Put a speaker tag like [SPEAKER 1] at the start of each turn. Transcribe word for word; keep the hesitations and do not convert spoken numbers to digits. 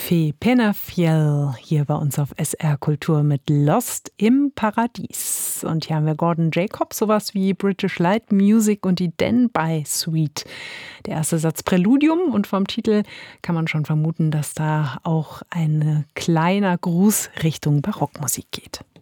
[SPEAKER 1] Fee Penafiel hier bei uns auf S R Kultur mit Lost im Paradies. Und hier haben wir Gordon Jacobs, sowas wie British Light Music und die Denbigh Suite. Der erste Satz Präludium, und vom Titel kann man schon vermuten, dass da auch ein kleiner Gruß Richtung Barockmusik geht.